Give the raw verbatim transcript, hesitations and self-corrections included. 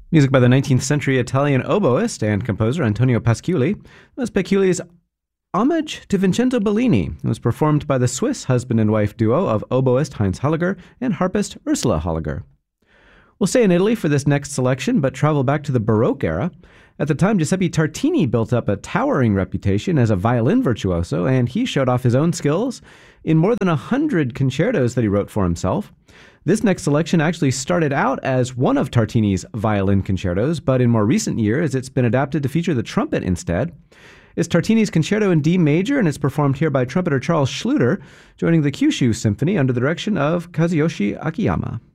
Music by the nineteenth century Italian oboist and composer Antonio Pasciulli. It was Pasciulli's Homage to Vincenzo Bellini. It was performed by the Swiss husband and wife duo of oboist Heinz Holliger and harpist Ursula Holliger. We'll stay in Italy for this next selection, but travel back to the Baroque era. At the time, Giuseppe Tartini built up a towering reputation as a violin virtuoso, and he showed off his own skills in more than a hundred concertos that he wrote for himself. This next selection actually started out as one of Tartini's violin concertos, but in more recent years, it's been adapted to feature the trumpet instead. It's Tartini's Concerto in D major, and it's performed here by trumpeter Charles Schluter, joining the Kyushu Symphony under the direction of Kazuyoshi Akiyama.